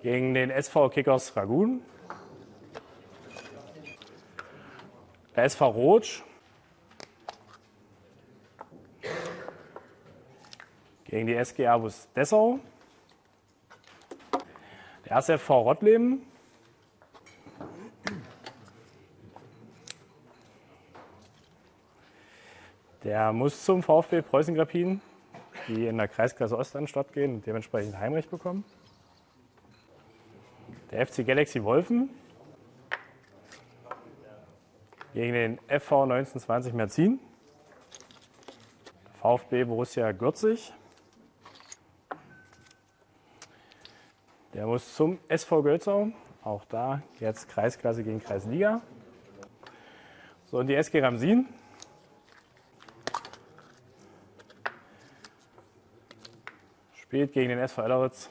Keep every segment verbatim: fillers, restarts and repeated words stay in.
gegen den S V Kickers Ragun. Der S V Rotsch gegen die S G Abus Dessau. Der erste F V Rottleben der muss zum VfB Preußen-Grappin, die in der Kreisklasse Ost an Start gehen und dementsprechend Heimrecht bekommen. Der F C Galaxy Wolfen gegen den F V neunzehnhundertzwanzig Merzin. VfB Borussia Gürzig. Der muss zum S V Gölzau. Auch da jetzt Kreisklasse gegen Kreisliga. So, und die S G Ramsin spielt gegen den S V Elleritz.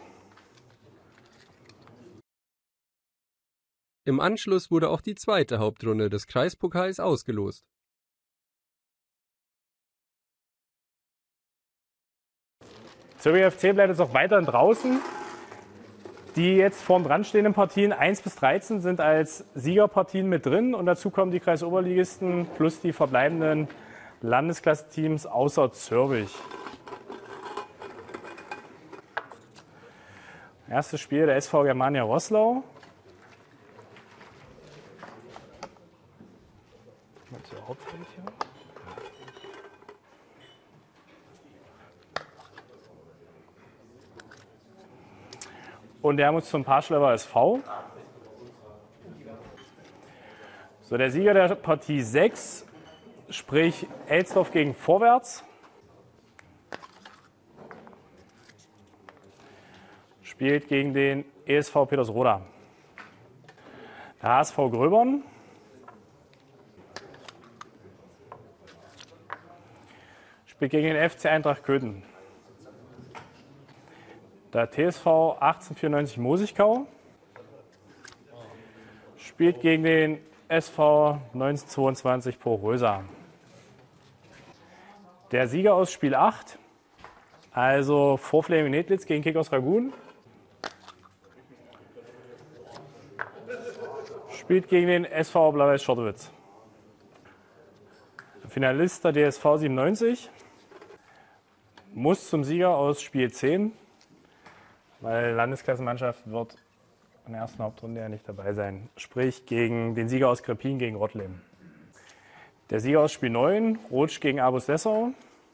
Im Anschluss wurde auch die zweite Hauptrunde des Kreispokals ausgelost. Zürich F C bleibt jetzt auch weiterhin draußen. Die jetzt vorn dran stehenden Partien eins bis dreizehn sind als Siegerpartien mit drin und dazu kommen die Kreisoberligisten plus die verbleibenden Landesklasse-Teams außer Zürich. Erstes Spiel der S V Germania Roßlau. Und der muss zum Parschlever S V. So, der Sieger der Partie sechs, sprich Elsdorf gegen Vorwärts, spielt gegen den E S V Petersroda. Der H S V Gröbern spielt gegen den F C Eintracht Köthen. Der T S V achtzehnhundertvierundneunzig Mosigkau spielt gegen den S V neunzehnhundertzweiundzwanzig Porösa. Der Sieger aus Spiel acht, also Vorflaming Nedlitz gegen Kickers Ragun, spielt gegen den S V Blau-Weiß Schottowitz. Der Finalist der D S V siebenundneunzig muss zum Sieger aus Spiel zehn, weil Landesklassenmannschaft wird in der ersten Hauptrunde ja nicht dabei sein. Sprich gegen den Sieger aus Krepin gegen Rottleben. Der Sieger aus Spiel neun, Rotsch gegen Abus Dessau,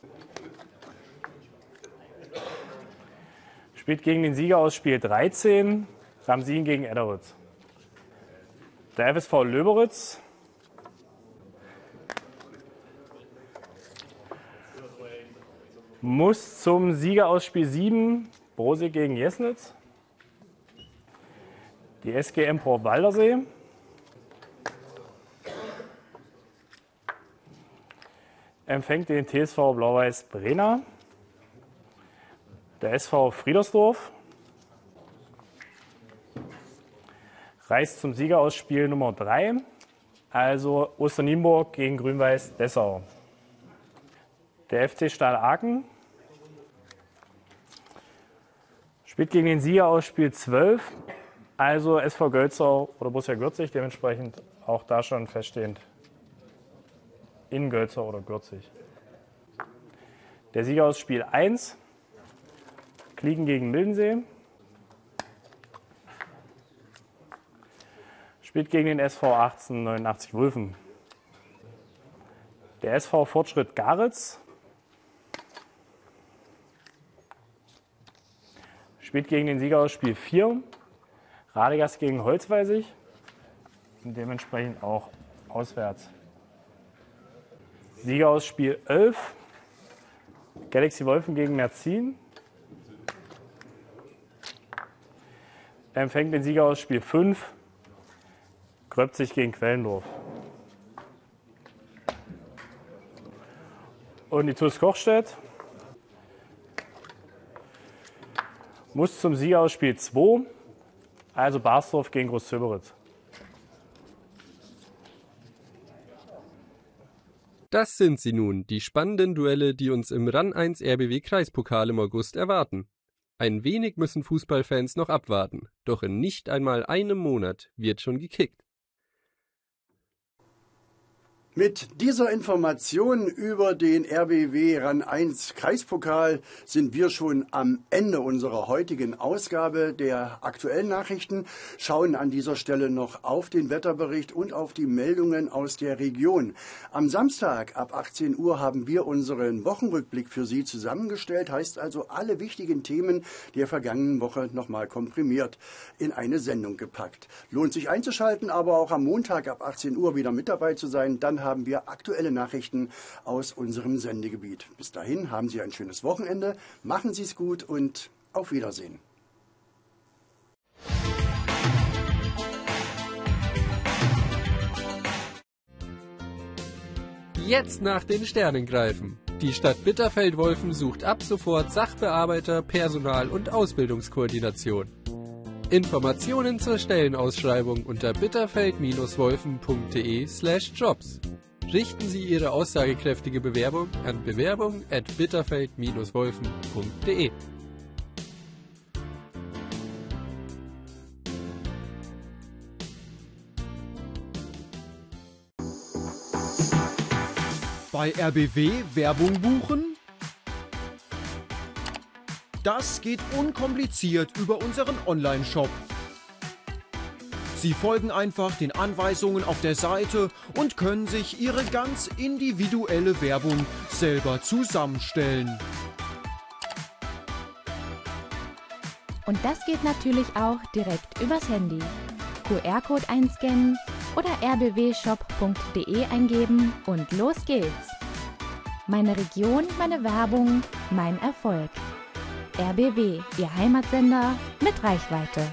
spielt gegen den Sieger aus Spiel dreizehn, Ramsin gegen Edderitz. Der F S V Löberitz muss zum Sieger aus Spiel sieben, Brosig gegen Jesnitz. Die S G Empor Waldersee empfängt den T S V Blau-Weiß Brena. Der S V Friedersdorf reist zum Sieger aus Spiel Nummer drei, also Osternienburg gegen Grün-Weiß Dessau. Der F C Stahl Aachen spielt gegen den Sieger aus Spiel zwölf, also S V Gölzau oder Borussia Gürzig, dementsprechend auch da schon feststehend in Gölzau oder Gürzig. Der Sieger aus Spiel eins, Kliegen gegen Mildensee, spielt gegen den S V achtzehnhundertneunundachtzig Wulfen. Der S V Fortschritt Garitz spielt gegen den Sieger aus Spiel vier, Radegast gegen Holzweisig und dementsprechend auch auswärts. Sieger aus Spiel elf, Galaxy Wolfen gegen Merzin, empfängt den Sieger aus Spiel fünf, Gröbzig gegen Quellendorf. Und die T U S Kochstedt muss zum Sieger aus Spiel zwei, also Barsdorf gegen Großzöberitz. Das sind sie nun, die spannenden Duelle, die uns im RAN eins R B W Kreispokal im August erwarten. Ein wenig müssen Fußballfans noch abwarten, doch in nicht einmal einem Monat wird schon gekickt. Mit dieser Information über den R B W Rang eins Kreispokal sind wir schon am Ende unserer heutigen Ausgabe der aktuellen Nachrichten, schauen an dieser Stelle noch auf den Wetterbericht und auf die Meldungen aus der Region. Am Samstag ab achtzehn Uhr haben wir unseren Wochenrückblick für Sie zusammengestellt, heißt also alle wichtigen Themen der vergangenen Woche nochmal komprimiert in eine Sendung gepackt. Lohnt sich einzuschalten, aber auch am Montag ab achtzehn Uhr wieder mit dabei zu sein, dann haben wir aktuelle Nachrichten aus unserem Sendegebiet. Bis dahin haben Sie ein schönes Wochenende, machen Sie es gut und auf Wiedersehen. Jetzt nach den Sternen greifen. Die Stadt Bitterfeld-Wolfen sucht ab sofort Sachbearbeiter, Personal und Ausbildungskoordination. Informationen zur Stellenausschreibung unter bitterfeld-wolfen.de slash jobs. Richten Sie Ihre aussagekräftige Bewerbung an bewerbung at bitterfeld-wolfen.de. Bei R B W Werbung buchen? Das geht unkompliziert über unseren Online-Shop. Sie folgen einfach den Anweisungen auf der Seite und können sich Ihre ganz individuelle Werbung selber zusammenstellen. Und das geht natürlich auch direkt übers Handy. Q R-Code einscannen oder r b w shop punkt d e eingeben und los geht's. Meine Region, meine Werbung, mein Erfolg. R B W, Ihr Heimatsender mit Reichweite.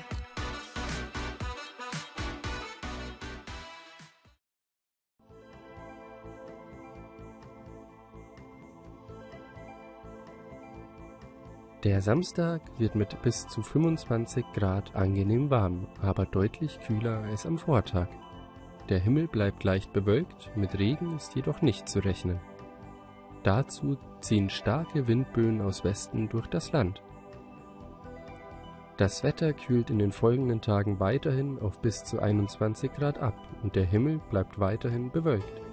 Der Samstag wird mit bis zu fünfundzwanzig Grad angenehm warm, aber deutlich kühler als am Vortag. Der Himmel bleibt leicht bewölkt, mit Regen ist jedoch nicht zu rechnen. Dazu ziehen starke Windböen aus Westen durch das Land. Das Wetter kühlt in den folgenden Tagen weiterhin auf bis zu einundzwanzig Grad ab und der Himmel bleibt weiterhin bewölkt.